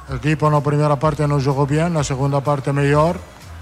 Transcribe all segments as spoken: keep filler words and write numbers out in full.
O equipo na primeira parte não jogou bem, na segunda parte melhor.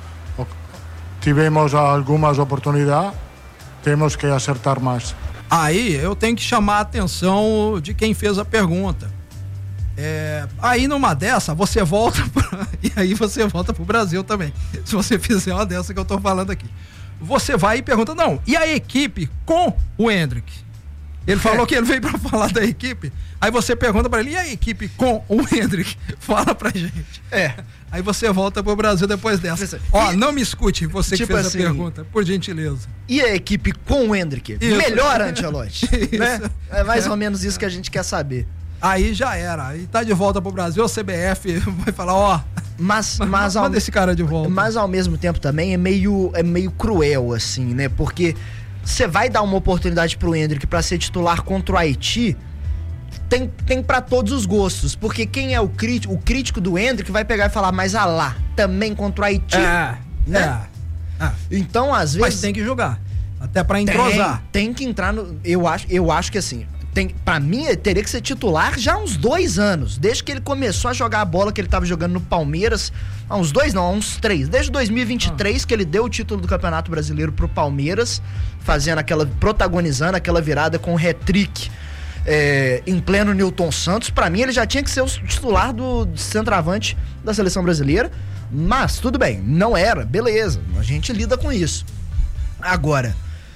Tivemos algumas oportunidades, temos que acertar mais. Aí eu tenho que chamar a atenção de quem fez a pergunta. É, aí numa dessa, você volta pra, e aí você volta pro Brasil também. Se você fizer uma dessa que eu tô falando aqui. Você vai e pergunta, não, e a equipe com o Endrick? Ele falou que ele veio pra falar da equipe. Aí você pergunta pra ele, e a equipe com o Endrick? Fala pra gente. É. Aí você volta pro Brasil depois dessa. Ó, não me escute, você tipo que fez assim, a pergunta, por gentileza. E a equipe com o Endrick? Isso. Melhor, Ancelotti. Né? É mais ou menos isso que a gente quer saber. Aí já era, aí tá de volta pro Brasil, a C B F vai falar, ó, mas, mas manda ao, esse cara de volta. Mas ao mesmo tempo também é meio, é meio cruel, assim, né? Porque você vai dar uma oportunidade pro Endrick pra ser titular contra o Haiti, tem, tem pra todos os gostos, porque quem é o crítico, o crítico do Endrick vai pegar e falar, mas ah lá, também contra o Haiti, é, né? É, é. Então, às vezes... Mas tem que jogar, até pra entrosar. Tem, tem que entrar no... Eu acho, eu acho que assim... Tem, pra mim, ele teria que ser titular já há uns dois anos. Desde que ele começou a jogar a bola que ele tava jogando no Palmeiras. Há uns dois, não, há uns três. Desde dois mil e vinte e três, ah. que ele deu o título do Campeonato Brasileiro pro Palmeiras, fazendo aquela, protagonizando aquela virada com o hat-trick é, em pleno Newton Santos. Pra mim, ele já tinha que ser o titular do centroavante da Seleção Brasileira. Mas, tudo bem, não era, beleza. A gente lida com isso. Agora,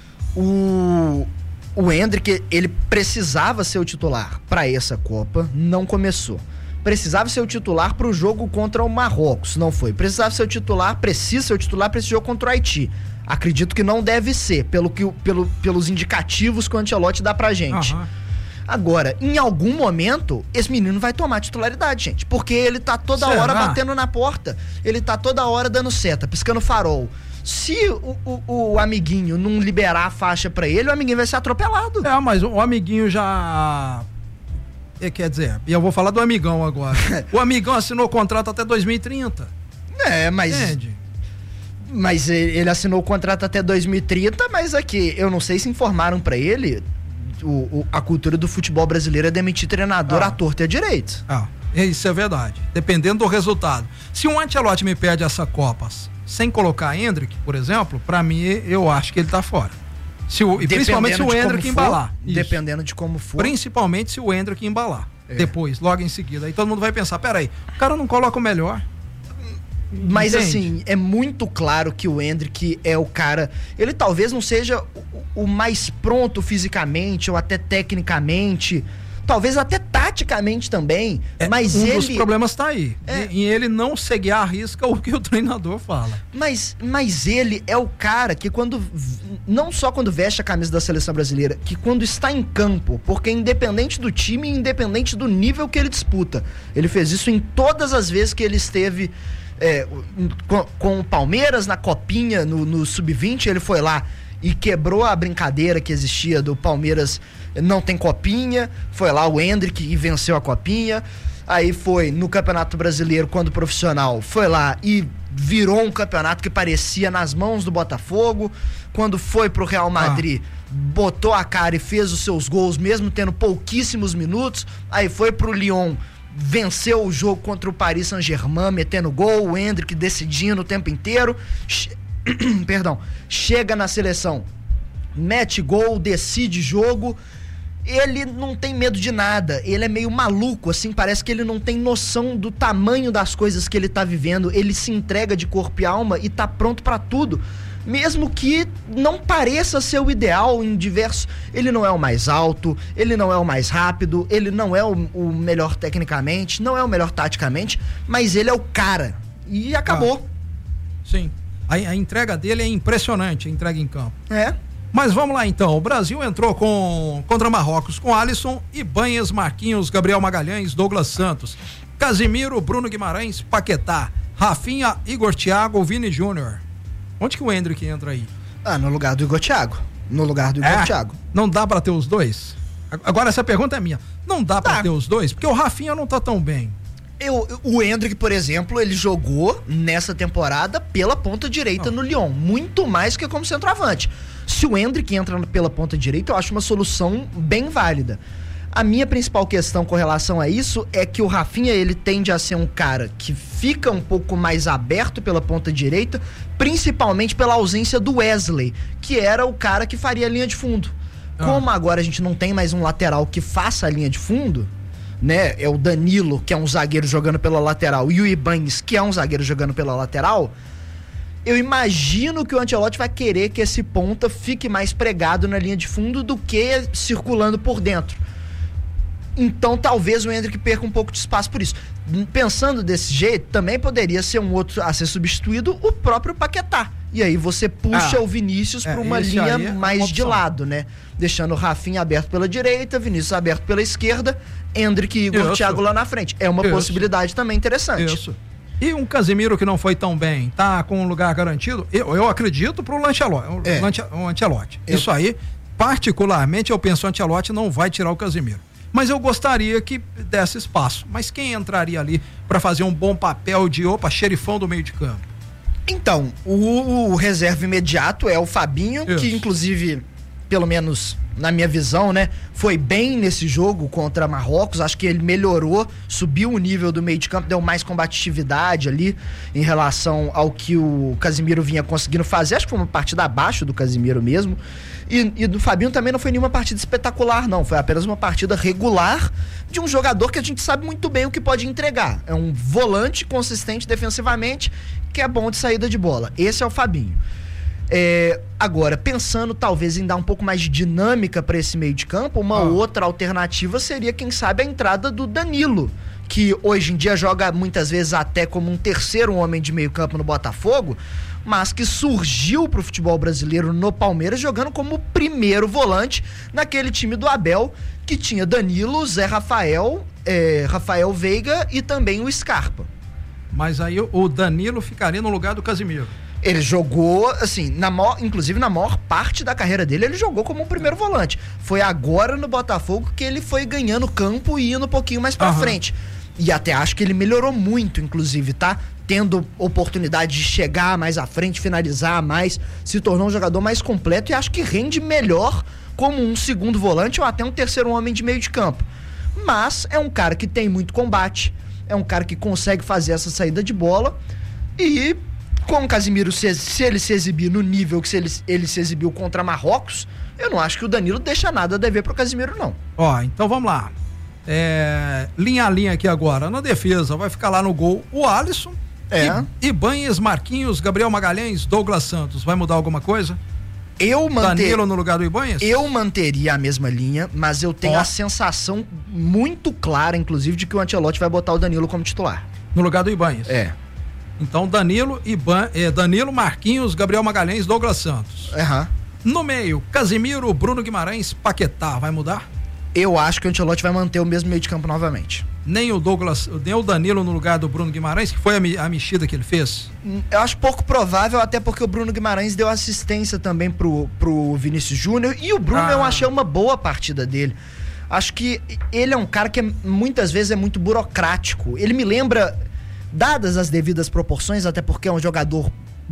o... O Endrick, ele precisava ser o titular para essa Copa, não começou. Precisava ser o titular para o jogo contra o Marrocos, não foi. Precisava ser o titular, precisa ser o titular para esse jogo contra o Haiti. Acredito que não deve ser, pelo que, pelo, pelos indicativos que o Ancelotti dá pra gente. Uhum. Agora, em algum momento, esse menino vai tomar titularidade, gente. Porque ele tá toda Será? hora batendo na porta. Ele tá toda hora dando seta, piscando farol. Se o, o, o amiguinho não liberar a faixa pra ele, o amiguinho vai ser atropelado. É, mas o amiguinho já... É, quer dizer, e eu vou falar do amigão agora. O amigão assinou o contrato até dois mil e trinta. É, mas... Entende? Mas ele assinou o contrato até dois mil e trinta, mas aqui, eu não sei se informaram pra ele, o, o, a cultura do futebol brasileiro é demitir treinador ah. à torta e à direita. Ah, isso é verdade. Dependendo do resultado. Se um Ancelotti me perde essa Copa sem colocar Endrick, por exemplo, pra mim, eu acho que ele tá fora. Se o, e principalmente se o Endrick embalar. Isso. Dependendo de como for. Principalmente se o Endrick embalar. É. Depois, logo em seguida. Aí todo mundo vai pensar, peraí, o cara não coloca o melhor. Mas Entende? assim, é muito claro que o Endrick é o cara... Ele talvez não seja o, o mais pronto fisicamente ou até tecnicamente... Talvez até taticamente também, é, mas um ele... Um dos problemas tá aí, é, em ele não seguir a risca o que o treinador fala. Mas, mas ele é o cara que quando, não só quando veste a camisa da Seleção Brasileira, que quando está em campo, porque independente do time, independente do nível que ele disputa, ele fez isso em todas as vezes que ele esteve é, com, com o Palmeiras na Copinha, no, no sub vinte, ele foi lá e quebrou a brincadeira que existia do Palmeiras não tem Copinha, foi lá o Endrick e venceu a Copinha, aí foi no Campeonato Brasileiro, quando profissional, foi lá e virou um campeonato que parecia nas mãos do Botafogo, quando foi pro Real Madrid, ah. botou a cara e fez os seus gols, mesmo tendo pouquíssimos minutos, aí foi pro Lyon, venceu o jogo contra o Paris Saint-Germain, metendo gol, o Endrick decidindo o tempo inteiro, che... perdão, chega na seleção, mete gol, decide jogo, ele não tem medo de nada, ele é meio maluco, assim, parece que ele não tem noção do tamanho das coisas que ele tá vivendo, ele se entrega de corpo e alma e tá pronto pra tudo, mesmo que não pareça ser o ideal em diversos, ele não é o mais alto, ele não é o mais rápido, ele não é o, o melhor tecnicamente, não é o melhor taticamente, mas ele é o cara, e acabou. Ah, sim, a, a entrega dele é impressionante, a entrega em campo. É. Mas vamos lá então, o Brasil entrou com, contra Marrocos com Alisson, Ibanhas, Marquinhos, Gabriel Magalhães, Douglas Santos, Casimiro, Bruno Guimarães, Paquetá, Rafinha, Igor Thiago, Vini Júnior. Onde que o Endrick entra aí? Ah, no lugar do Igor Thiago. No lugar do Igor é, Thiago. Não dá pra ter os dois? Agora essa pergunta é minha. Não dá pra tá. ter os dois? Porque o Rafinha não tá tão bem. Eu, o Endrick, por exemplo, ele jogou nessa temporada pela ponta direita oh. no Lyon, muito mais que como centroavante. Se o Endrick entra pela ponta direita, eu acho uma solução bem válida. A minha principal questão com relação a isso é que o Rafinha, ele tende a ser um cara que fica um pouco mais aberto pela ponta direita, principalmente pela ausência do Wesley, que era o cara que faria a linha de fundo. Ah. Como agora a gente não tem mais um lateral que faça a linha de fundo, né? É o Danilo, que é um zagueiro jogando pela lateral, e o Ibañez, que é um zagueiro jogando pela lateral. Eu imagino que o Ancelotti vai querer que esse ponta fique mais pregado na linha de fundo do que circulando por dentro. Então talvez o Endrick perca um pouco de espaço por isso. Pensando desse jeito, também poderia ser um outro a ser substituído, o próprio Paquetá. E aí você puxa ah, o Vinícius é, para uma linha é mais uma de lado, né? Deixando o Rafinha aberto pela direita, Vinícius aberto pela esquerda, Endrick e Igor Thiago lá na frente. É uma Isso. possibilidade também interessante. Isso. E um Casemiro que não foi tão bem, tá com um lugar garantido? Eu, eu acredito pro Ancelotti. É. O Ancelotti. Eu... Isso aí, particularmente, eu penso que o Ancelotti não vai tirar o Casemiro. Mas eu gostaria que desse espaço. Mas quem entraria ali para fazer um bom papel de, opa, xerifão do meio de campo? Então, o, o reserva imediato é o Fabinho, Isso. que inclusive, pelo menos na minha visão, né, foi bem nesse jogo contra Marrocos. Acho que ele melhorou, subiu o nível do meio de campo, deu mais combatividade ali em relação ao que o Casemiro vinha conseguindo fazer. Acho que foi uma partida abaixo do Casemiro mesmo. E, e do Fabinho também não foi nenhuma partida espetacular, não. Foi apenas uma partida regular de um jogador que a gente sabe muito bem o que pode entregar. É um volante consistente defensivamente, que é bom de saída de bola. Esse é o Fabinho. É, agora, pensando talvez em dar um pouco mais de dinâmica para esse meio de campo, uma ah. outra alternativa seria, quem sabe, a entrada do Danilo, que hoje em dia joga muitas vezes até como um terceiro homem de meio campo no Botafogo, mas que surgiu pro futebol brasileiro no Palmeiras jogando como primeiro volante naquele time do Abel, que tinha Danilo, Zé Rafael, é, Rafael Veiga e também o Scarpa. Mas aí o Danilo ficaria no lugar do Casemiro. Ele jogou, assim, na maior, inclusive na maior parte da carreira dele, ele jogou como um primeiro volante. Foi agora no Botafogo que ele foi ganhando campo e indo um pouquinho mais pra uhum. frente. E até acho que ele melhorou muito, inclusive, tá? Tendo oportunidade de chegar mais à frente, finalizar mais, se tornou um jogador mais completo e acho que rende melhor como um segundo volante ou até um terceiro homem de meio de campo. Mas é um cara que tem muito combate, é um cara que consegue fazer essa saída de bola e... com o Casemiro, se, se ele se exibir no nível que se ele, ele se exibiu contra Marrocos, eu não acho que o Danilo deixa nada a dever pro Casemiro, não. Ó, então vamos lá. É, linha a linha aqui agora. Na defesa, vai ficar lá no gol o Alisson, é. Ibañez, Marquinhos, Gabriel Magalhães, Douglas Santos. Vai mudar alguma coisa? Eu manter... Danilo no lugar do Ibañez? Eu manteria a mesma linha, mas eu tenho Ó. a sensação muito clara, inclusive, de que o Ancelotti vai botar o Danilo como titular. No lugar do Ibañez? É. Então, Danilo, Iban, eh, Danilo, Marquinhos, Gabriel Magalhães, Douglas Santos. Uhum. No meio, Casemiro, Bruno Guimarães, Paquetá. Vai mudar? Eu acho que o Ancelotti vai manter o mesmo meio de campo novamente. Nem o Douglas, nem o Danilo no lugar do Bruno Guimarães, que foi a, a mexida que ele fez? Eu acho pouco provável, até porque o Bruno Guimarães deu assistência também pro, pro Vinícius Júnior. E o Bruno, ah. eu achei uma boa partida dele. Acho que ele é um cara que é, muitas vezes é muito burocrático. Ele me lembra... dadas as devidas proporções, até porque é um jogador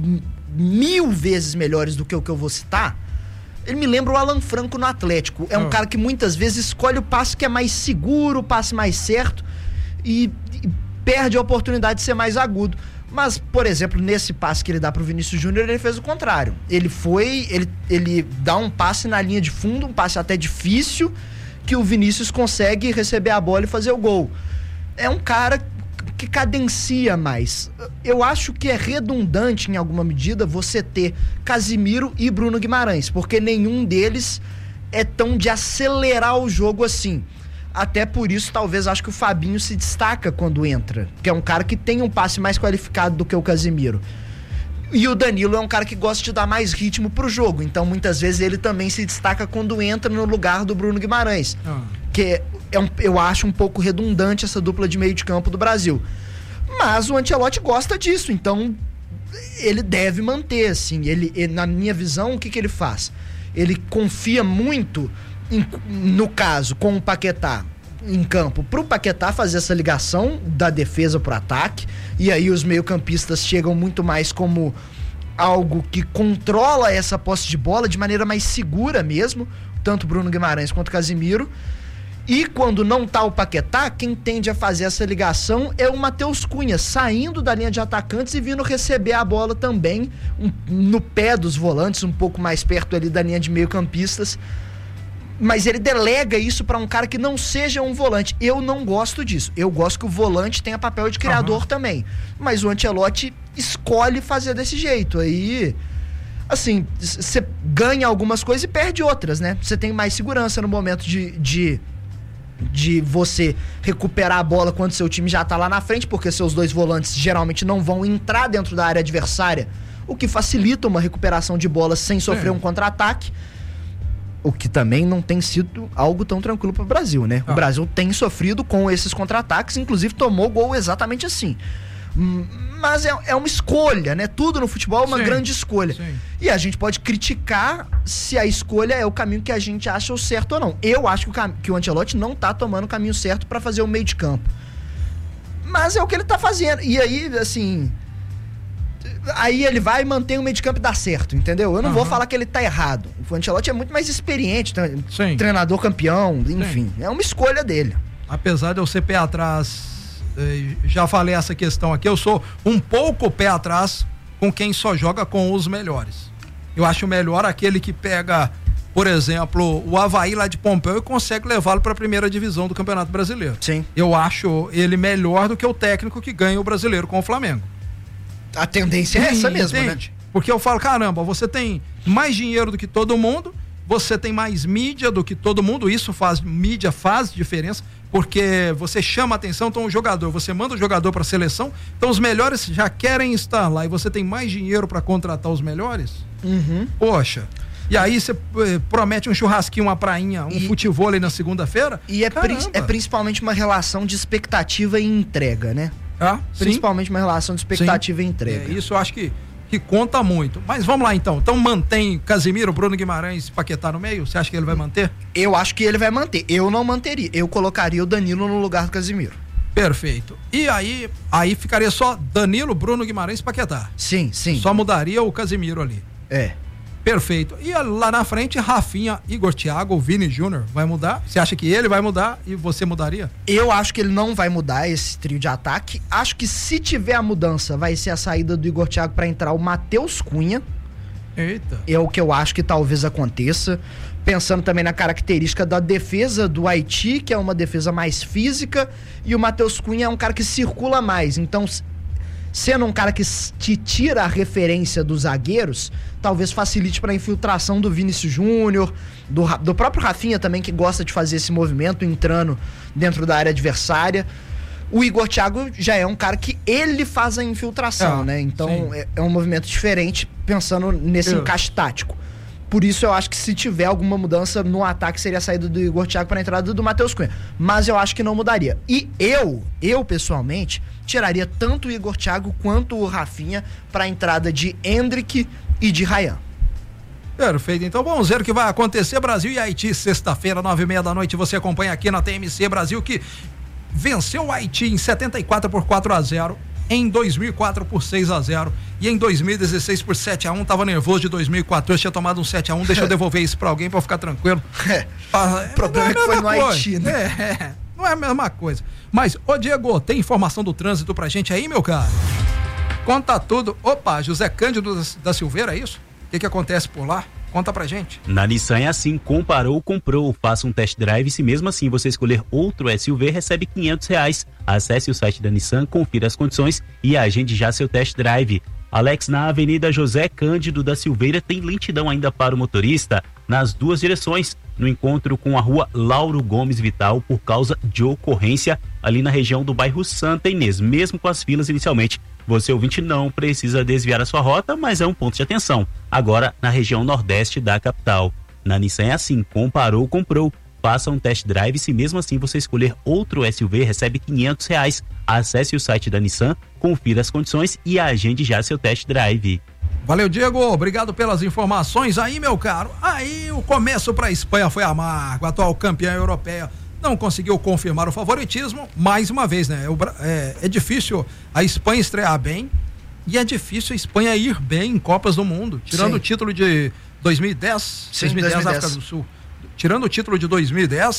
mil vezes melhores do que o que eu vou citar, ele me lembra o Alan Franco no Atlético. É um oh. cara que muitas vezes escolhe o passe que é mais seguro, o passe mais certo e, e perde a oportunidade de ser mais agudo. Mas, por exemplo, nesse passe que ele dá pro Vinícius Júnior, ele fez o contrário. Ele foi, ele, ele dá um passe na linha de fundo, um passe até difícil, que o Vinícius consegue receber a bola e fazer o gol. É um cara que cadencia mais. Eu acho que é redundante em alguma medida você ter Casemiro e Bruno Guimarães, porque nenhum deles é tão de acelerar o jogo assim. Até por isso, talvez, acho que o Fabinho se destaca quando entra, que é um cara que tem um passe mais qualificado do que o Casemiro. E o Danilo é um cara que gosta de dar mais ritmo pro jogo, então muitas vezes ele também se destaca quando entra no lugar do Bruno Guimarães. Ah. Que é um, eu acho um pouco redundante essa dupla de meio de campo do Brasil. Mas o Ancelotti gosta disso, então ele deve manter, assim. Ele, ele, na minha visão, o que, que ele faz? Ele confia muito, em, no caso, com o Paquetá em campo, pro Paquetá fazer essa ligação da defesa pro ataque, e aí os meio-campistas chegam muito mais como algo que controla essa posse de bola de maneira mais segura mesmo, tanto Bruno Guimarães quanto Casemiro. E quando não tá o Paquetá, quem tende a fazer essa ligação é o Matheus Cunha, saindo da linha de atacantes e vindo receber a bola também um, no pé dos volantes, um pouco mais perto ali da linha de meio-campistas. Mas ele delega isso para um cara que não seja um volante. Eu não gosto disso. Eu gosto que o volante tenha papel de criador uhum. também. Mas o Ancelotti escolhe fazer desse jeito. Aí, assim, você ganha algumas coisas e perde outras, né? Você tem mais segurança no momento de... de de você recuperar a bola quando seu time já tá lá na frente, porque seus dois volantes geralmente não vão entrar dentro da área adversária, o que facilita uma recuperação de bola sem sofrer é. um contra-ataque, o que também não tem sido algo tão tranquilo para o Brasil, né? Ah. O Brasil tem sofrido com esses contra-ataques, inclusive tomou gol exatamente assim. Mas é, é uma escolha, né? Tudo no futebol é uma sim, grande escolha. Sim. E a gente pode criticar se a escolha é o caminho que a gente acha o certo ou não. Eu acho que o, cam- que o Ancelotti não tá tomando o caminho certo para fazer o meio de campo. Mas é o que ele tá fazendo. E aí, assim... Aí ele vai manter o meio de campo e dá certo, entendeu? Eu não uhum. vou falar que ele tá errado. O Ancelotti é muito mais experiente, sim. treinador campeão, enfim. Sim. É uma escolha dele. Apesar de eu ser pé atrás... Já falei essa questão aqui, eu sou um pouco pé atrás com quem só joga com os melhores. Eu acho melhor aquele que pega, por exemplo, o Avaí lá de Pompeu e consegue levá-lo para a primeira divisão do Campeonato Brasileiro. Sim. Eu acho ele melhor do que o técnico que ganha o Brasileiro com o Flamengo. A tendência é essa mesmo, entende? Né? Porque eu falo, caramba, você tem mais dinheiro do que todo mundo, você tem mais mídia do que todo mundo, isso faz, mídia faz diferença, porque você chama a atenção, então o jogador, você manda o jogador para a seleção, então os melhores já querem estar lá e você tem mais dinheiro para contratar os melhores? Uhum. Poxa, e aí você eh, promete um churrasquinho, uma prainha, um e, futevôlei na segunda-feira? E é, pri- é principalmente uma relação de expectativa e entrega, né? Ah, principalmente sim. uma relação de expectativa sim. e entrega. É, isso eu acho que que conta muito. Mas vamos lá então. Então mantém Casimiro, Bruno Guimarães, Paquetá no meio? Você acha que ele vai manter? Eu acho que ele vai manter. Eu não manteria. Eu colocaria o Danilo no lugar do Casimiro. Perfeito. E aí, aí ficaria só Danilo, Bruno Guimarães e Paquetá. Sim, sim. Só mudaria o Casimiro ali. É. Perfeito. E lá na frente, Rafinha, Igor Thiago, Vini Júnior, vai mudar? Você acha que ele vai mudar e você mudaria? Eu acho que ele não vai mudar esse trio de ataque. Acho que se tiver a mudança, vai ser a saída do Igor Thiago para entrar o Matheus Cunha. Eita. É o que eu acho que talvez aconteça. Pensando também na característica da defesa do Haiti, que é uma defesa mais física, e o Matheus Cunha é um cara que circula mais. Então, sendo um cara que te tira a referência dos zagueiros, talvez facilite para a infiltração do Vinícius Júnior, do, do próprio Rafinha também, que gosta de fazer esse movimento, entrando dentro da área adversária. O Igor Thiago já é um cara que ele faz a infiltração, é, né? Então é, é um movimento diferente, pensando nesse eu. encaixe tático. Por isso eu acho que se tiver alguma mudança no ataque, seria a saída do Igor Thiago para a entrada do Matheus Cunha. Mas eu acho que não mudaria. E eu, eu pessoalmente, tiraria tanto o Igor Thiago quanto o Rafinha para a entrada de Endrick e de Ryan. Perfeito, então vamos ver o que vai acontecer. Brasil e Haiti, sexta-feira, nove e meia da noite, você acompanha aqui na T M C Brasil, que venceu o Haiti em setenta e quatro por quatro a zero, em dois mil e quatro por seis a zero e em dois mil e dezesseis por sete a um. Tava nervoso de dois mil e quatorze, tinha tomado um sete a um. Deixa eu devolver isso pra alguém pra ficar tranquilo. É. Ah, o problema é que foi no coisa. Haiti, né? É, é, não é a mesma coisa. Mas, ô Diego, tem informação do trânsito pra gente aí, meu cara? Conta tudo. Opa, José Cândido da Silveira, é isso? O que que acontece por lá? Conta pra gente. Na Nissan é assim, comparou, comprou. Faça um test drive, se mesmo assim você escolher outro S U V, recebe quinhentos reais. Acesse o site da Nissan, confira as condições e agende já seu test drive. Alex, na Avenida José Cândido da Silveira tem lentidão ainda para o motorista nas duas direções, no encontro com a rua Lauro Gomes Vital, por causa de ocorrência ali na região do bairro Santa Inês. Mesmo com as filas inicialmente, você ouvinte não precisa desviar a sua rota, mas é um ponto de atenção. Agora na região nordeste da capital. Na Nissan é assim, comparou, comprou. Faça um test drive, se mesmo assim você escolher outro S U V, recebe quinhentos reais. Acesse o site da Nissan, confira as condições e agende já seu test drive. Valeu, Diego, obrigado pelas informações aí, meu caro. Aí o começo para a Espanha foi amargo, atual campeã europeia não conseguiu confirmar o favoritismo, mais uma vez, né? É, é difícil a Espanha estrear bem e é difícil a Espanha ir bem em Copas do Mundo, tirando Sim. o título de dois mil e dez, Sim, dois mil e dez dois mil e dez. África do Sul. Tirando o título de dois mil e dez,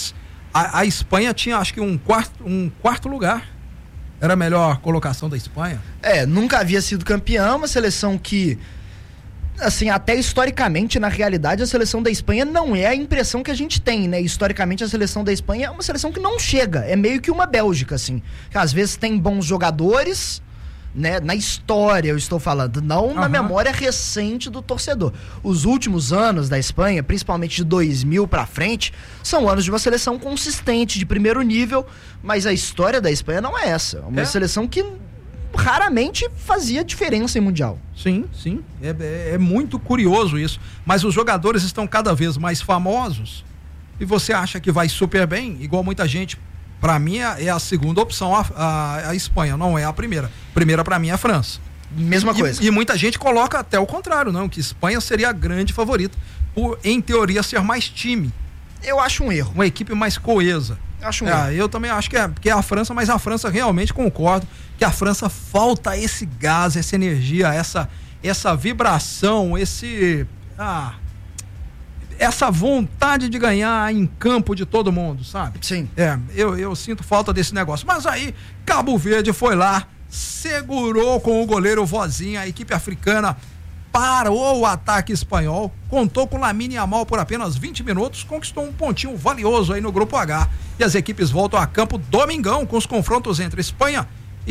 a, a Espanha tinha acho que um quarto, um quarto lugar. Era a melhor colocação da Espanha. É, nunca havia sido campeão, uma seleção que, assim, até historicamente, na realidade, a seleção da Espanha não é a impressão que a gente tem, né? Historicamente, a seleção da Espanha é uma seleção que não chega, é meio que uma Bélgica, assim. Que às vezes tem bons jogadores, né? Na história eu estou falando, não uhum. na memória recente do torcedor. Os últimos anos da Espanha, principalmente de dois mil pra frente, são anos de uma seleção consistente, de primeiro nível, mas a história da Espanha não é essa. É uma é. seleção que raramente fazia diferença em Mundial. Sim, sim. É, é, é muito curioso isso. Mas os jogadores estão cada vez mais famosos e você acha que vai super bem, igual muita gente. Para mim é a segunda opção a, a, a Espanha, não é a primeira. Primeira para mim é a França. Mesma e, coisa. E muita gente coloca até o contrário, não, que Espanha seria a grande favorita, por, em teoria, ser mais time. Eu acho um erro. Uma equipe mais coesa. Eu acho um é, erro. Eu também acho que é, que é a França, mas a França realmente concordo que a França falta esse gás, essa energia, essa, essa vibração, esse... Ah, essa vontade de ganhar em campo de todo mundo, sabe? Sim. É, eu, eu sinto falta desse negócio. Mas aí, Cabo Verde foi lá, segurou com o goleiro Vozinha, a equipe africana parou o ataque espanhol, contou com Lamine Yamal por apenas vinte minutos, conquistou um pontinho valioso aí no Grupo H. E as equipes voltam a campo domingão com os confrontos entre Espanha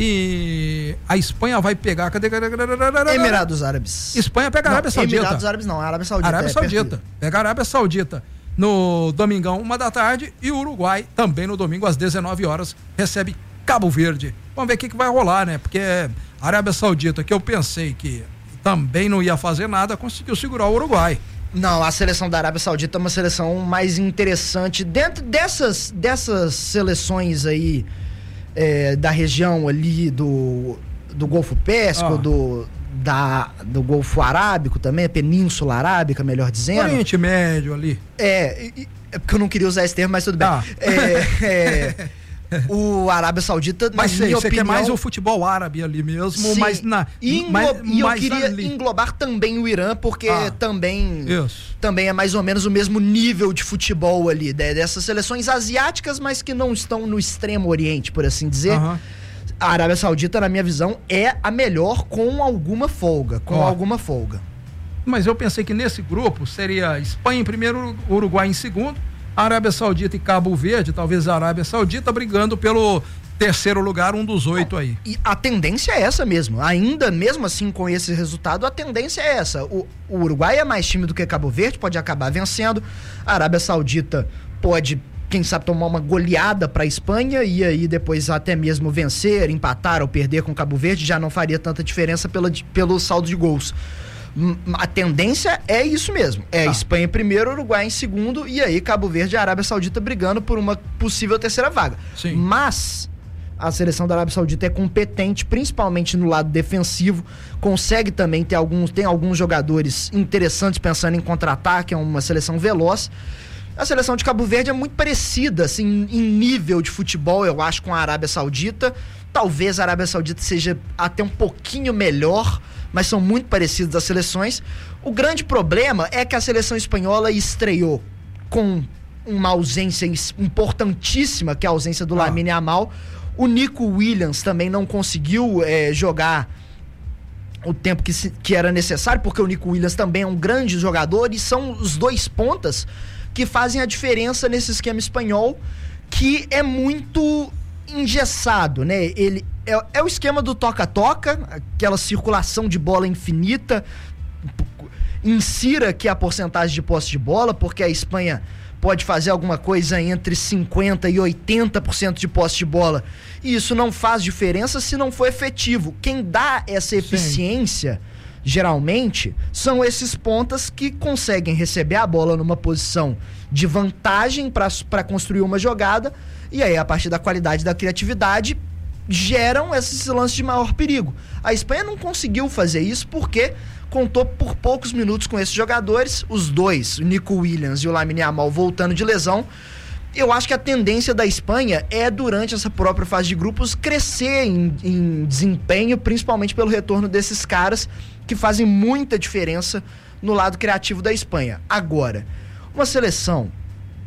e a Espanha vai pegar... Cadê? Emirados Árabes. Espanha pega a Arábia Saudita. Emirados Árabes não, a Arábia Saudita. Arábia é Saudita. Perto. Pega a Arábia Saudita no domingão, uma da tarde, e o Uruguai também no domingo às dezenove horas recebe Cabo Verde. Vamos ver o que, que vai rolar, né? Porque a Arábia Saudita, que eu pensei que também não ia fazer nada, conseguiu segurar o Uruguai. Não, a seleção da Arábia Saudita é uma seleção mais interessante. Dentro dessas, dessas seleções aí, é, da região ali do, do Golfo Pérsico, ah. do, da, do Golfo Arábico também, a Península Arábica, melhor dizendo. Oriente Médio ali. É, é porque eu não queria usar esse termo, mas tudo bem. Ah. É, é, o Arábia Saudita, mas na sei, minha você opinião... quer mais o futebol árabe ali mesmo, Sim, mas na, e, englo... mais, e eu mais queria ali. englobar também o Irã, porque ah, também, isso. também é mais ou menos o mesmo nível de futebol ali, né? Dessas seleções asiáticas, mas que não estão no extremo oriente, por assim dizer. Uhum. A Arábia Saudita, na minha visão, é a melhor com alguma folga, com oh. alguma folga. Mas eu pensei que nesse grupo seria Espanha em primeiro, Uruguai em segundo, Arábia Saudita e Cabo Verde, talvez a Arábia Saudita brigando pelo terceiro lugar, um dos oito aí. E a tendência é essa mesmo. Ainda mesmo assim, com esse resultado, a tendência é essa. O, o Uruguai é mais time do que Cabo Verde, pode acabar vencendo. A Arábia Saudita pode, quem sabe, tomar uma goleada para a Espanha e aí depois até mesmo vencer, empatar ou perder com Cabo Verde, já não faria tanta diferença pela, pelo saldo de gols. A tendência é isso mesmo. É ah. Espanha em primeiro, Uruguai em segundo e aí Cabo Verde e a Arábia Saudita brigando por uma possível terceira vaga. Sim. Mas a seleção da Arábia Saudita é competente, principalmente no lado defensivo, consegue também ter alguns, tem alguns jogadores interessantes pensando em contra-ataque, é uma seleção veloz. A seleção de Cabo Verde é muito parecida, assim, em nível de futebol, eu acho, com a Arábia Saudita. Talvez a Arábia Saudita seja até um pouquinho melhor, mas são muito parecidas as seleções. O grande problema é que a seleção espanhola estreou com uma ausência importantíssima, que é a ausência do ah. Lamine Yamal. O Nico Williams também não conseguiu é, jogar o tempo que, se, que era necessário, porque o Nico Williams também é um grande jogador e são os dois pontas que fazem a diferença nesse esquema espanhol, que é muito engessado, né? Ele é, é o esquema do toca-toca, aquela circulação de bola infinita, insira aqui a porcentagem de posse de bola, porque a Espanha pode fazer alguma coisa entre cinquenta por cento e oitenta por cento de posse de bola, e isso não faz diferença se não for efetivo. Quem dá essa eficiência, sim, geralmente, são esses pontas que conseguem receber a bola numa posição de vantagem para construir uma jogada, e aí, a partir da qualidade da criatividade, geram esses lances de maior perigo. A Espanha não conseguiu fazer isso porque contou por poucos minutos com esses jogadores, os dois, o Nico Williams e o Lamine Yamal, voltando de lesão. Eu acho que a tendência da Espanha é, durante essa própria fase de grupos, crescer em, em desempenho, principalmente pelo retorno desses caras que fazem muita diferença no lado criativo da Espanha. Agora, uma seleção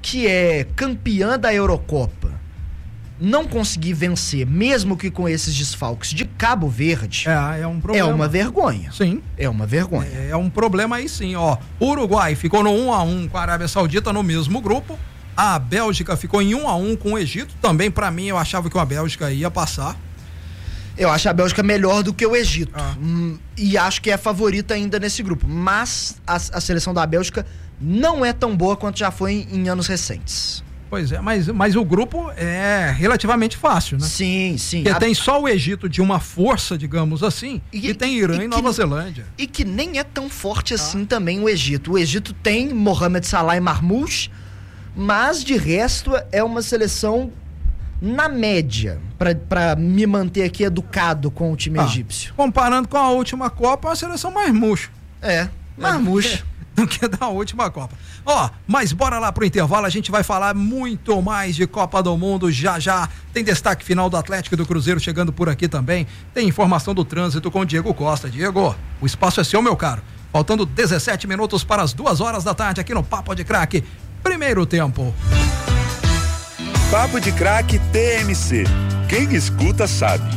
que é campeã da Eurocopa não conseguir vencer, mesmo que com esses desfalques, de Cabo Verde, é, é um problema. É uma vergonha. Sim. É uma vergonha. É, é um problema aí sim, ó. O Uruguai ficou no um a um com a Arábia Saudita no mesmo grupo. A Bélgica ficou em um a um com o Egito. Também, pra mim, eu achava que a Bélgica ia passar. Eu acho a Bélgica melhor do que o Egito. Ah. Hum, e acho que é a favorita ainda nesse grupo. Mas a, a seleção da Bélgica não é tão boa quanto já foi em, em anos recentes. Pois é, mas, mas o grupo é relativamente fácil, né? Sim, sim. Porque a... tem só o Egito de uma força, digamos assim, e, e tem Irã e, e Nova que, Zelândia. E que nem é tão forte ah. assim também o Egito. O Egito tem Mohamed Salah e Marmoush, mas de resto é uma seleção na média, para me manter aqui educado com o time ah, egípcio. Comparando com a última Copa, é uma seleção mais murcha. É, marmurcha. Do que da última Copa. Ó, oh, mas bora lá pro intervalo, a gente vai falar muito mais de Copa do Mundo já já. Tem destaque final do Atlético e do Cruzeiro chegando por aqui também. Tem informação do trânsito com o Diego Costa. Diego, o espaço é seu, meu caro. Faltando dezessete minutos para as duas horas da tarde aqui no Papo de Craque. Primeiro tempo. Papo de Craque T M C. Quem escuta sabe.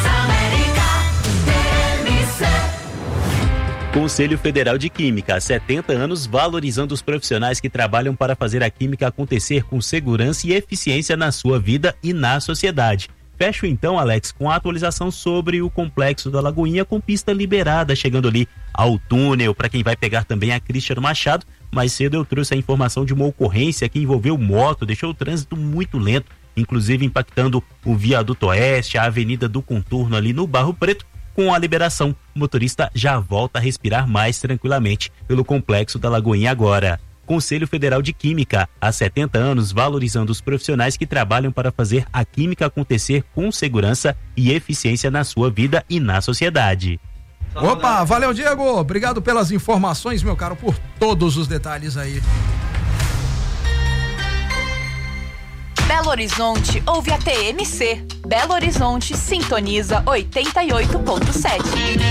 Conselho Federal de Química, há setenta anos valorizando os profissionais que trabalham para fazer a química acontecer com segurança e eficiência na sua vida e na sociedade. Fecho então, Alex, com a atualização sobre o Complexo da Lagoinha com pista liberada, chegando ali ao túnel, para quem vai pegar também a Cristiano Machado. Mais cedo eu trouxe a informação de uma ocorrência que envolveu moto, deixou o trânsito muito lento, inclusive impactando o Viaduto Oeste, a Avenida do Contorno ali no Barro Preto. Com a liberação, o motorista já volta a respirar mais tranquilamente pelo Complexo da Lagoinha agora. Conselho Federal de Química, há setenta anos valorizando os profissionais que trabalham para fazer a química acontecer com segurança e eficiência na sua vida e na sociedade. Opa, valeu, Diego, obrigado pelas informações, meu caro, por todos os detalhes aí. Belo Horizonte ouve a T M C. Belo Horizonte sintoniza oitenta e oito ponto sete.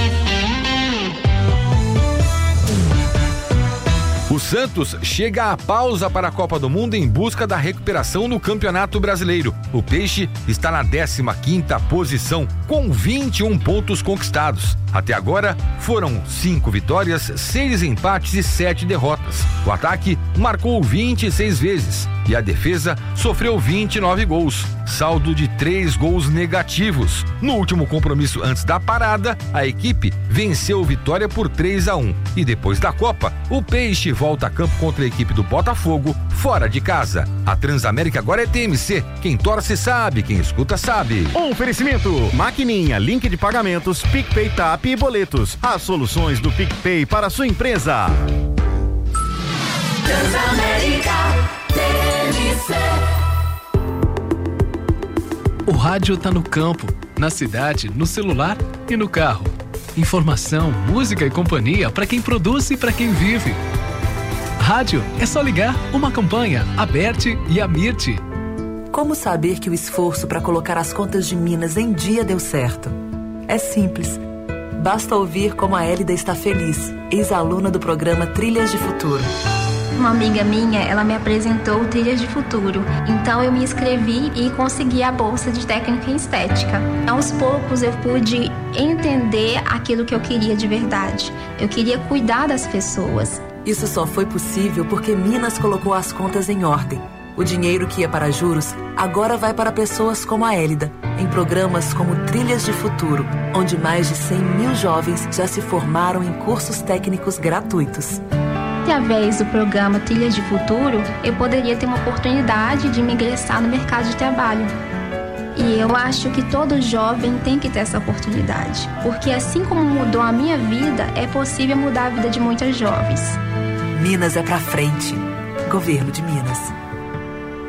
O Santos chega à pausa para a Copa do Mundo em busca da recuperação no Campeonato Brasileiro. O Peixe está na décima quinta posição, com vinte e um pontos conquistados. Até agora, foram cinco vitórias, seis empates e sete derrotas. O ataque marcou vinte e seis vezes e a defesa sofreu vinte e nove gols, saldo de três gols negativos. No último compromisso antes da parada, a equipe venceu Vitória por três a um. E depois da Copa, o Peixe volta a campo contra a equipe do Botafogo, fora de casa. A Transamérica agora é T M C. Quem torce sabe, quem escuta sabe. Oferecimento: Maquininha, link de pagamentos, PicPay, Tap e boletos. As soluções do PicPay para a sua empresa. Transamérica T M C. O rádio tá no campo, na cidade, no celular e no carro. Informação, música e companhia para quem produz e para quem vive. Rádio é só ligar uma campanha, a Berti e a Mirti. Como saber que o esforço para colocar as contas de Minas em dia deu certo? É simples. Basta ouvir como a Hélida está feliz, ex-aluna do programa Trilhas de Futuro. Uma amiga minha, ela me apresentou o Trilhas de Futuro. Então eu me inscrevi e consegui a bolsa de técnica em estética. Aos poucos eu pude entender aquilo que eu queria de verdade. Eu queria cuidar das pessoas. Isso só foi possível porque Minas colocou as contas em ordem. O dinheiro que ia para juros agora vai para pessoas como a Hélida, em programas como Trilhas de Futuro, onde mais de cem mil jovens já se formaram em cursos técnicos gratuitos. Através do programa Trilhas de Futuro, eu poderia ter uma oportunidade de me ingressar no mercado de trabalho. E eu acho que todo jovem tem que ter essa oportunidade, porque assim como mudou a minha vida, é possível mudar a vida de muitas jovens. Minas é pra frente. Governo de Minas.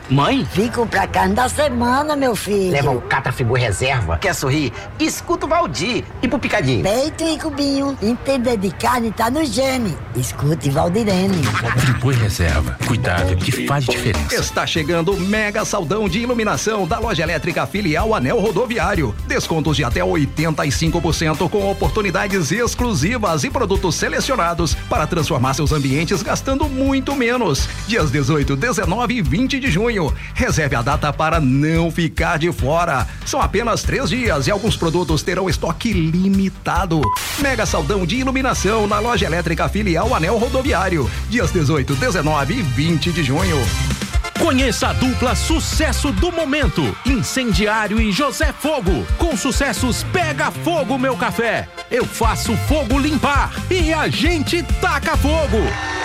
Mãe? Fico pra carne da semana, meu filho. Leva o Catrafibu Reserva. Quer sorrir? Escuta o Valdir. E pro picadinho? Peito e cubinho. Entender de carne tá no gene. Escute Valdirene. Fribu Reserva. Cuidado que faz diferença. Está chegando o mega saldão de iluminação da loja elétrica filial Anel Rodoviário. Descontos de até oitenta e cinco por cento com oportunidades exclusivas e produtos selecionados para transformar seus ambientes gastando muito menos. Dias dezoito, dezenove e vinte de junho. Reserve a data para não ficar de fora. São apenas três dias e alguns produtos terão estoque limitado. Mega saldão de iluminação na loja elétrica filial Anel Rodoviário. Dias dezoito, dezenove e vinte de junho. Conheça a dupla sucesso do momento, Incendiário e José Fogo. Com sucessos Pega Fogo Meu Café, Eu Faço Fogo Limpar e A Gente Taca Fogo.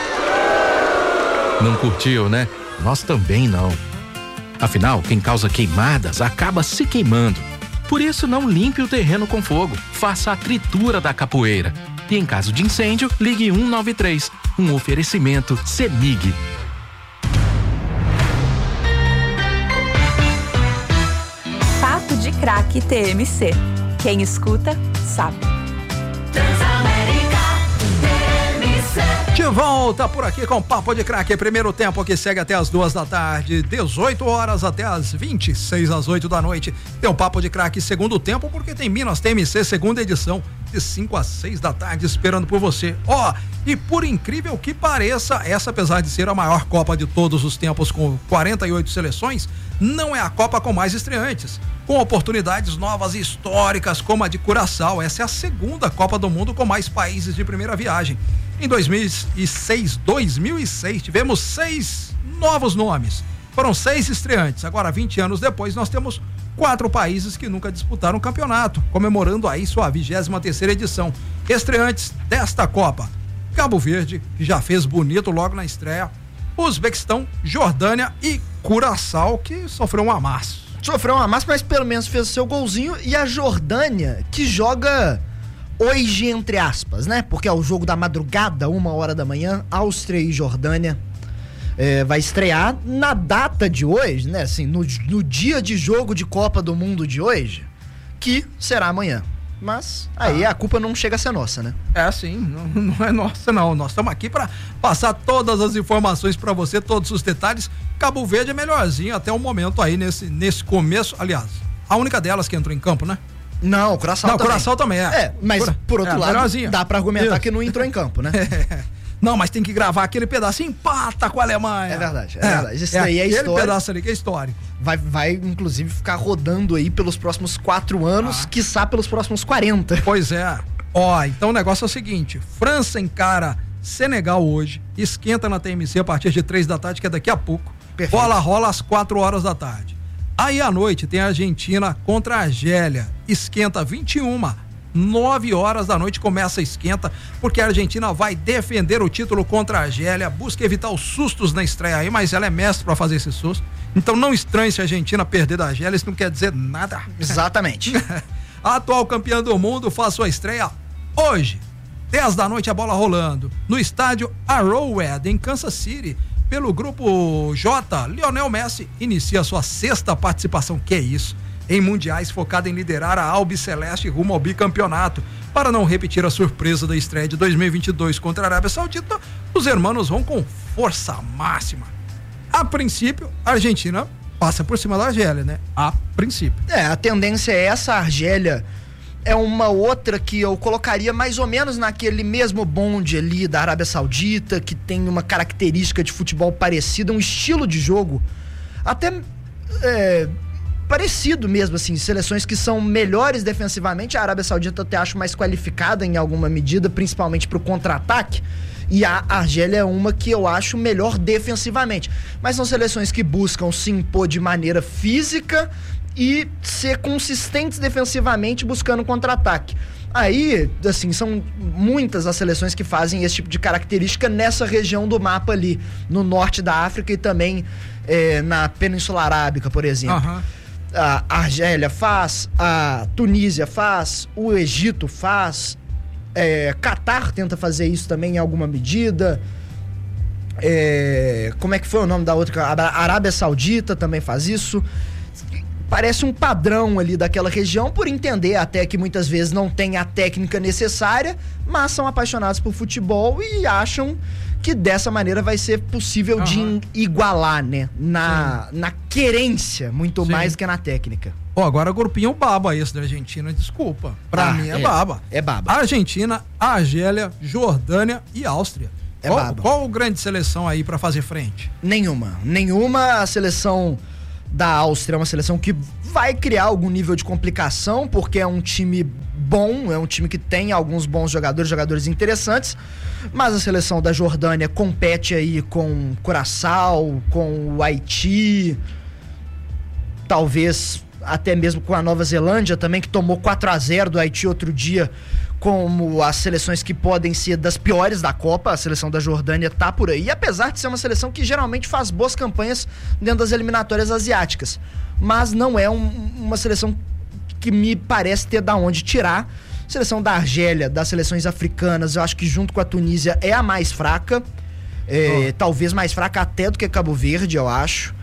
Não curtiu, né? Nós também não. Afinal, quem causa queimadas acaba se queimando. Por isso, não limpe o terreno com fogo. Faça a tritura da capoeira. E em caso de incêndio, ligue um nove três. Um oferecimento CEMIG. Papo de Craque T M C. Quem escuta, sabe. De volta por aqui com Papo de Craque, primeiro tempo que segue até as duas da tarde, dezoito horas até as vinte e seis às oito da noite. Tem um Papo de Craque segundo tempo porque tem Minas T M C segunda edição de cinco às seis da tarde esperando por você. Ó, oh, e por incrível que pareça, essa apesar de ser a maior Copa de todos os tempos com quarenta e oito seleções, não é a Copa com mais estreantes. Com oportunidades novas e históricas como a de Curaçao, essa é a segunda Copa do Mundo com mais países de primeira viagem. Em dois mil e seis, dois mil e seis tivemos seis novos nomes. Foram seis estreantes. Agora, vinte anos depois, nós temos quatro países que nunca disputaram o campeonato, comemorando aí sua vigésima terceira edição. Estreantes desta Copa: Cabo Verde, que já fez bonito logo na estreia, Uzbequistão, Jordânia e Curaçao, que sofreu um amasso. Sofreu um amasso, mas pelo menos fez o seu golzinho. E a Jordânia, que joga hoje, entre aspas, né? Porque é o jogo da madrugada, uma hora da manhã, Áustria e Jordânia. É, vai estrear na data de hoje, né? Assim, no, no dia de jogo de Copa do Mundo de hoje, que será amanhã. Mas aí ah. a culpa não chega a ser nossa, né? É sim, não, não é nossa não. Nós estamos aqui para passar todas as informações para você, todos os detalhes. Cabo Verde é melhorzinho até o momento aí nesse, nesse começo. Aliás, a única delas que entrou em campo, né? Não, o Curaçao também. Não, Curaçao também é. É, mas Cura... por outro é, lado, melhorzinho. Dá pra argumentar Isso. que não entrou em campo, né? É. Não, mas tem que gravar aquele pedacinho, empata com a Alemanha. É verdade, é, é verdade. Isso é, daí é aquele história. pedaço ali que é histórico. Vai, vai, inclusive, ficar rodando aí pelos próximos quatro anos, ah. quiçá pelos próximos quarenta. Pois é. Ó, então o negócio é o seguinte: França encara Senegal hoje, esquenta na T M C a partir de três da tarde, que é daqui a pouco. Perfeito. Bola rola às quatro horas da tarde. Aí à noite tem a Argentina contra a Argélia, esquenta vinte e uma, nove horas da noite começa a esquenta, porque a Argentina vai defender o título contra a Argélia, busca evitar os sustos na estreia aí, mas ela é mestre para fazer esse susto, então não estranhe se a Argentina perder da Argélia, isso não quer dizer nada. Exatamente. A atual campeã do mundo faz sua estreia hoje, dez da noite, a bola rolando, no estádio Arrowhead, em Kansas City. Pelo grupo J, Lionel Messi inicia sua sexta participação, que é isso, em mundiais, focada em liderar a Albiceleste rumo ao bicampeonato. Para não repetir a surpresa da estreia de dois mil e vinte e dois contra a Arábia Saudita, os hermanos vão com força máxima. A princípio, a Argentina passa por cima da Argélia, né? A princípio. É, a tendência é essa. A Argélia é uma outra que eu colocaria mais ou menos naquele mesmo bonde ali da Arábia Saudita, que tem uma característica de futebol parecida, um estilo de jogo até é, parecido mesmo, assim, seleções que são melhores defensivamente. A Arábia Saudita eu até acho mais qualificada em alguma medida, principalmente pro contra-ataque, e a Argélia é uma que eu acho melhor defensivamente, mas são seleções que buscam se impor de maneira física e ser consistentes defensivamente buscando contra-ataque. Aí, assim, são muitas as seleções que fazem esse tipo de característica nessa região do mapa ali, no norte da África e também é, na Península Arábica, por exemplo. Uhum. A Argélia faz, a Tunísia faz, o Egito faz, é, Catar tenta fazer isso também em alguma medida. É, como é que foi o nome da outra? A Arábia Saudita também faz isso. Parece um padrão ali daquela região, por entender até que muitas vezes não tem a técnica necessária, mas são apaixonados por futebol e acham que dessa maneira vai ser possível uhum. de igualar, né? Na, na querência, muito Sim. mais que na técnica. Ó, oh, agora grupinho baba esse da Argentina, desculpa. Pra ah, mim é, é baba. É baba. Argentina, Argélia, Jordânia e Áustria. É qual, baba. Qual grande seleção aí pra fazer frente? Nenhuma. Nenhuma. A seleção da Áustria é uma seleção que vai criar algum nível de complicação, porque é um time bom, é um time que tem alguns bons jogadores, jogadores interessantes, mas a seleção da Jordânia compete aí com Curaçao, com o Haiti, talvez até mesmo com a Nova Zelândia também, que tomou quatro a zero do Haiti outro dia, como as seleções que podem ser das piores da Copa. A seleção da Jordânia tá por aí, apesar de ser uma seleção que geralmente faz boas campanhas dentro das eliminatórias asiáticas, mas não é um, uma seleção que me parece ter da onde tirar. A seleção da Argélia, das seleções africanas, eu acho que junto com a Tunísia é a mais fraca, é, oh. talvez mais fraca até do que Cabo Verde, eu acho.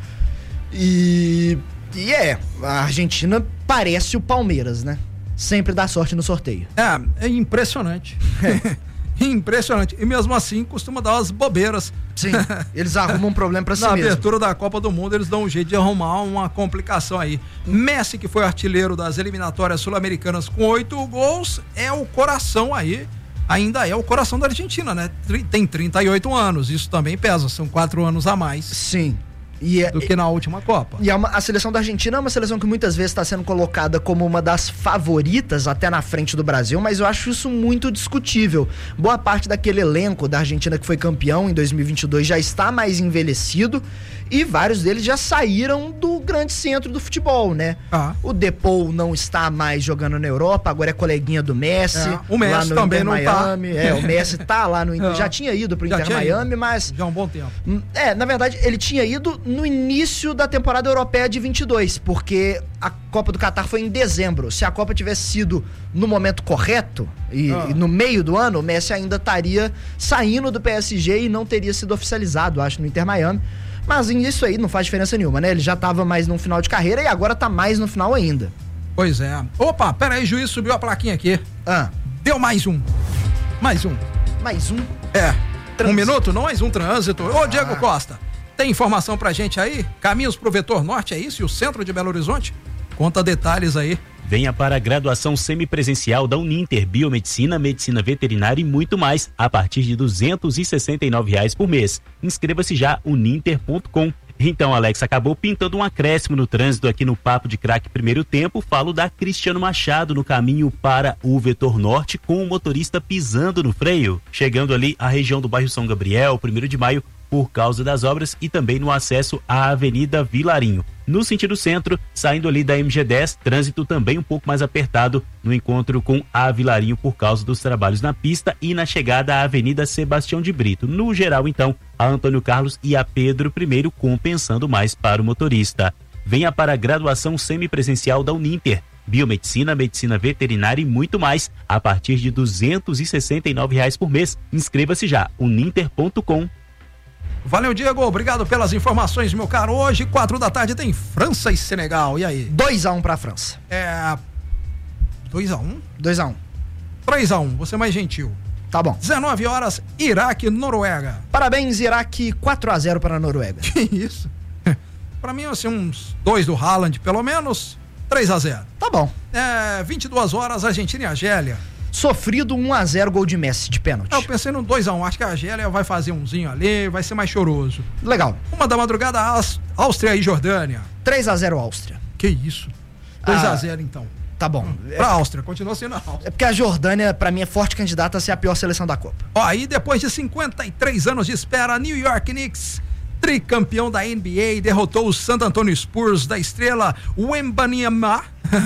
E, e é, a Argentina parece o Palmeiras, né? Sempre dá sorte no sorteio. É, é impressionante. É. Impressionante. E mesmo assim, costuma dar umas bobeiras. Sim, eles arrumam um problema pra si Na mesmo. Na abertura da Copa do Mundo, eles dão um jeito de arrumar uma complicação aí. Messi, que foi artilheiro das eliminatórias sul-americanas com oito gols, é o coração aí, ainda é o coração da Argentina, né? Tem trinta e oito anos, isso também pesa, são quatro anos a mais. Sim. E é, do que na última Copa. E é uma, a seleção da Argentina é uma seleção que muitas vezes está sendo colocada como uma das favoritas até na frente do Brasil, mas eu acho isso muito discutível. Boa parte daquele elenco da Argentina que foi campeão em dois mil e vinte e dois já está mais envelhecido e vários deles já saíram do grande centro do futebol, né? Ah. O Depou não está mais jogando na Europa, agora é coleguinha do Messi. É. O Messi lá no também Inter não Miami. tá. É, o Messi tá lá no Inter, é. já tinha ido pro já Inter Miami, ido. mas... Já há um bom tempo. É, na verdade, ele tinha ido no início da temporada europeia de vinte e dois, porque a Copa do Catar foi em dezembro. Se a Copa tivesse sido no momento correto e, ah. e no meio do ano, o Messi ainda estaria saindo do P S G e não teria sido oficializado, acho, no Inter Miami. Mas isso aí não faz diferença nenhuma, né? Ele já tava mais no final de carreira e agora tá mais no final ainda. Pois é. Opa, peraí, juiz subiu a plaquinha aqui. Ah. Deu mais um. Mais um. Mais um? É. Trânsito. Um minuto, não mais um trânsito. Ô, Diego ah. Costa, tem informação pra gente aí? Caminhos pro Vetor Norte, é isso? E o centro de Belo Horizonte? Conta detalhes aí. Venha para a graduação semipresencial da Uninter, Biomedicina, Medicina Veterinária e muito mais, a partir de duzentos e sessenta e nove reais por mês. Inscreva-se já, uninter ponto com. Então, Alex, acabou pintando um acréscimo no trânsito aqui no Papo de Craque Primeiro Tempo. Falo da Cristiano Machado no caminho para o Vetor Norte, com o motorista pisando no freio, chegando ali à região do bairro São Gabriel, primeiro de maio, por causa das obras, e também no acesso à Avenida Vilarinho. No sentido centro, saindo ali da M G dez, trânsito também um pouco mais apertado no encontro com a Vilarinho por causa dos trabalhos na pista e na chegada à Avenida Sebastião de Brito. No geral, então, a Antônio Carlos e a Pedro I, compensando mais para o motorista. Venha para a graduação semipresencial da Uninter, Biomedicina, Medicina Veterinária e muito mais, a partir de duzentos e sessenta e nove reais por mês. Inscreva-se já, uninter ponto com. Valeu, Diego, obrigado pelas informações, meu caro. Hoje, quatro da tarde, tem França e Senegal, e aí? dois a um pra França. É... dois a um? dois a um. três a um, você mais gentil. Tá bom. dezenove horas, Iraque, Noruega. Parabéns, Iraque, quatro a zero para a Noruega. Que isso? Pra mim, assim, uns dois do Haaland, pelo menos, três a zero. Tá bom. É, vinte e duas horas, Argentina e Argélia. Sofrido um a zero, gol de Messi de pênalti. Eu pensei no dois a um, acho que a Argélia vai fazer umzinho ali, vai ser mais choroso. Legal. Uma da madrugada, Áustria e Jordânia. três a zero Áustria. Que isso? dois a zero então. Tá bom. Hum, pra Áustria, continua sendo a Áustria. É porque a Jordânia, pra mim, é forte candidata a ser a pior seleção da Copa. Ó, aí depois de cinquenta e três anos de espera, New York Knicks, tricampeão da N B A, derrotou o San Antonio Spurs da estrela Wembanyama,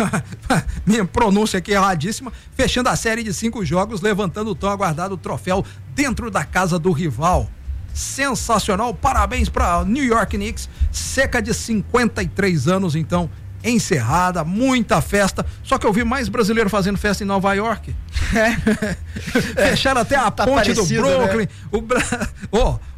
minha pronúncia aqui é erradíssima, fechando a série de cinco jogos, levantando o tão aguardado troféu dentro da casa do rival. Sensacional, parabéns para New York Knicks, cerca de cinquenta e três anos então encerrada, muita festa, só que eu vi mais brasileiro fazendo festa em Nova York. É. Fecharam até a tá ponte do Brooklyn, né? o, Bra... oh,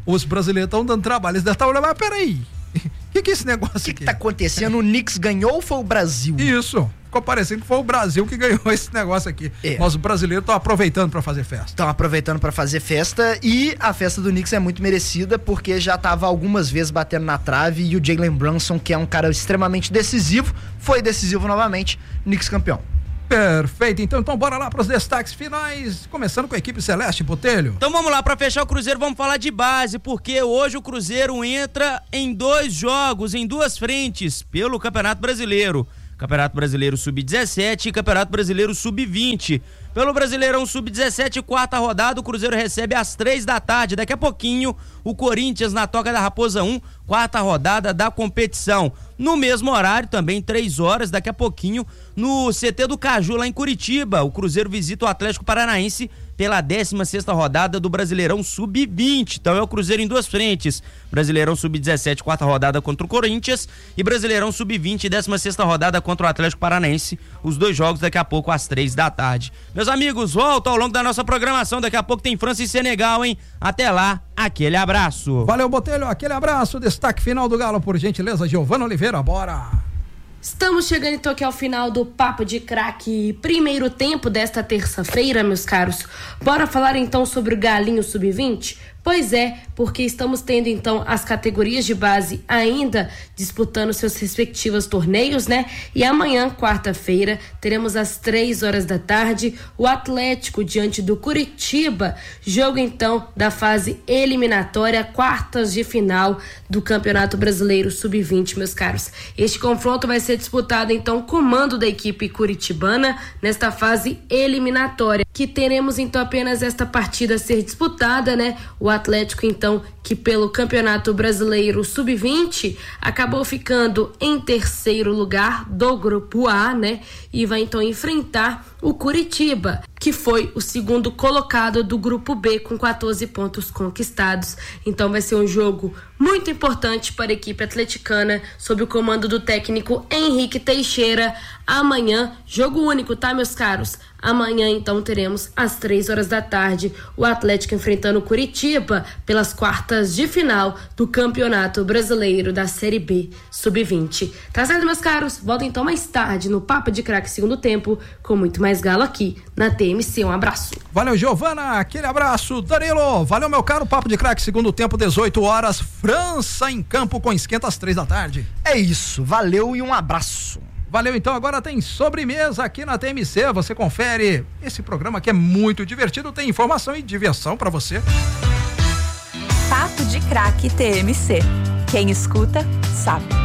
os brasileiros estão dando trabalho. Eles devem estar olhando, mas peraí, o que, que é esse negócio aqui? O que, que tá acontecendo? O Knicks ganhou ou foi o Brasil? Isso. Ficou parecendo que foi o Brasil que ganhou esse negócio aqui. É. Mas os brasileiros estão aproveitando para fazer festa. Estão aproveitando para fazer festa e a festa do Knicks é muito merecida porque já estava algumas vezes batendo na trave e o Jalen Brunson, que é um cara extremamente decisivo, foi decisivo novamente. Knicks campeão. Perfeito, então, então bora lá para os destaques finais, começando com a equipe Celeste, Botelho. Então vamos lá, para fechar o Cruzeiro, vamos falar de base, porque hoje o Cruzeiro entra em dois jogos, em duas frentes, pelo Campeonato Brasileiro. Campeonato Brasileiro sub dezessete e Campeonato Brasileiro sub vinte. Pelo Brasileirão sub dezessete, quarta rodada, o Cruzeiro recebe às três da tarde. Daqui a pouquinho, o Corinthians na Toca da Raposa um, quarta rodada da competição. No mesmo horário, também três horas, daqui a pouquinho, no C T do Caju, lá em Curitiba, o Cruzeiro visita o Atlético Paranaense pela décima sexta rodada do Brasileirão sub vinte. Então é o Cruzeiro em duas frentes. Brasileirão sub dezessete, quarta rodada contra o Corinthians e Brasileirão sub vinte, décima sexta rodada contra o Atlético Paranaense. Os dois jogos daqui a pouco às três da tarde. Meus amigos, volta ao longo da nossa programação. Daqui a pouco tem França e Senegal, hein? Até lá, aquele abraço. Valeu, Botelho, aquele abraço. Destaque final do Galo, por gentileza, Giovana Oliveira, bora. Estamos chegando então aqui ao final do Papo de Craque, primeiro tempo desta terça-feira, meus caros. Bora falar então sobre o Galinho sub vinte? Pois é, porque estamos tendo então as categorias de base ainda disputando seus respectivos torneios, né? E amanhã, quarta-feira, teremos às três horas da tarde o Atlético diante do Curitiba, jogo então da fase eliminatória, quartas de final do Campeonato Brasileiro sub vinte, meus caros. Este confronto vai ser disputado então com o comando da equipe curitibana nesta fase eliminatória, que teremos então apenas esta partida a ser disputada, né? O Atlético, então, que pelo Campeonato Brasileiro sub vinte acabou ficando em terceiro lugar do grupo A, né? E vai então enfrentar o Curitiba, que foi o segundo colocado do grupo B com quatorze pontos conquistados. Então vai ser um jogo muito importante para a equipe atleticana sob o comando do técnico Henrique Teixeira. Amanhã, jogo único, tá, meus caros? Amanhã, então, teremos às três horas da tarde o Atlético enfrentando o Curitiba pelas quartas de final do Campeonato Brasileiro da Série B sub vinte. Tá certo, meus caros? Volta então mais tarde no Papo de Craque segundo tempo com muito mais galo aqui na T M C. Um abraço. Valeu, Giovana, aquele abraço. Danilo, valeu, meu caro. Papo de Craque segundo tempo, dezoito horas, França em campo com esquenta às três da tarde. É isso, valeu e um abraço. Valeu, então, agora tem sobremesa aqui na T M C, você confere esse programa que é muito divertido, tem informação e diversão pra você. Papo de Craque T M C, quem escuta sabe.